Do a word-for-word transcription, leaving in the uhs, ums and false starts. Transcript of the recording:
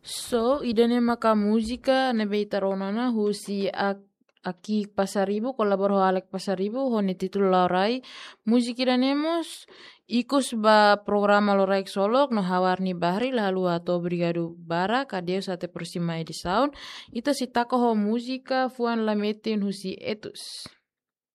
So, idane maka musika nebe itaronana husi ak aki pasaribu kolabor ho alek pasaribu honi titul laurai musik idanemos ikus ba programa loraik solok no hawarni bahri lalu atau brigadu bara kadeo sate persima edi sound ita sitako ho musika fuan lametin husi etus.